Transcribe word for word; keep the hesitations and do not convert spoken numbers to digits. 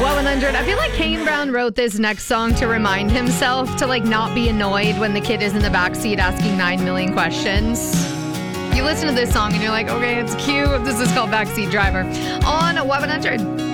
one hundred. I feel like Kane Brown wrote this next song to remind himself to like not be annoyed when the kid is in the backseat asking nine million questions. You listen to this song and you're like, okay, it's cute. This is called Backseat Driver on one hundred.